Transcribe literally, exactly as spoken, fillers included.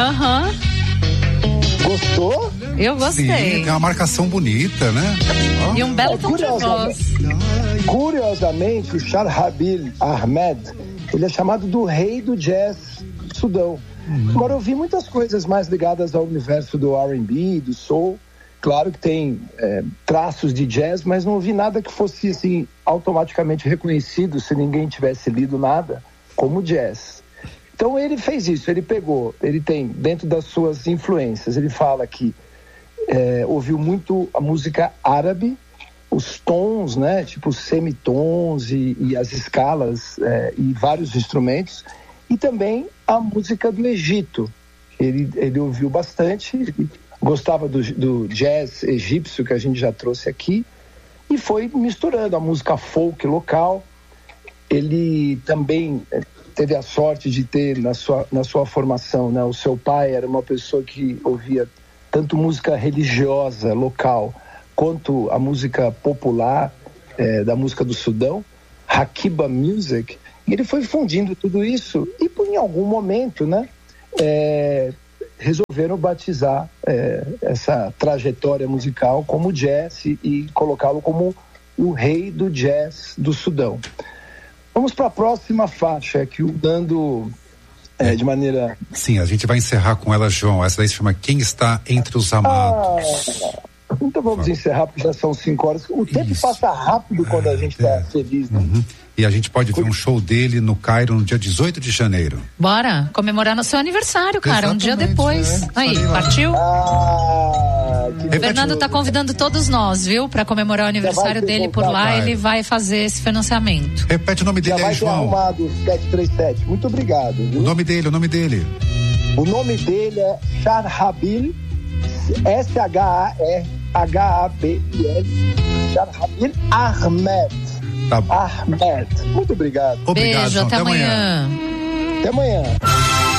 Aham. Uhum. Gostou? Eu gostei. Sim, tem uma marcação bonita, né? Oh. E um belo tom de voz. Curiosamente, o Sharhabil Ahmed, ele é chamado do rei do jazz do Sudão. Uhum. Agora, eu vi muitas coisas mais ligadas ao universo do R and B, do soul. Claro que tem é, traços de jazz, mas não ouvi nada que fosse assim, automaticamente reconhecido, se ninguém tivesse lido nada, como jazz. Então ele fez isso, ele pegou, ele tem dentro das suas influências, ele fala que é, ouviu muito a música árabe, os tons, né, tipo semitons e, e as escalas é, e vários instrumentos, e também a música do Egito. Ele, ele ouviu bastante, ele gostava do, do jazz egípcio que a gente já trouxe aqui e foi misturando a música folk local. Ele também teve a sorte de ter na sua, na sua formação, né, o seu pai era uma pessoa que ouvia tanto música religiosa local quanto a música popular é, da música do Sudão, Hakiba Music, e ele foi fundindo tudo isso e em algum momento, né, é, resolveram batizar é, essa trajetória musical como jazz e, e colocá-lo como o rei do jazz do Sudão. Vamos para a próxima faixa, que o Nando, é, de maneira... Sim, a gente vai encerrar com ela, João. Essa daí se chama Quem Está Entre os Amados. Ah, então vamos ah. encerrar, porque já são cinco horas. O tempo Isso. passa rápido quando a gente está é. feliz, né? Uhum. E a gente pode ver um show dele no Cairo no dia dezoito de janeiro. Bora, comemorar no seu aniversário, cara, Exatamente, um dia depois. É. Aí, partiu? Ah, o Fernando tá convidando todos nós, viu? Pra comemorar o aniversário dele por lá, vai. Ele vai fazer esse financiamento. Repete o nome dele Já aí, João. Arrumado, sete três sete. Muito obrigado. Viu? O nome dele, o nome dele. O nome dele é Sharhabil, S H A R H A B I L, Sharhabil Ahmed. Tá bom. Ahmed. Muito obrigado. Obrigado, Beijo, João. até, até amanhã. amanhã. Até amanhã.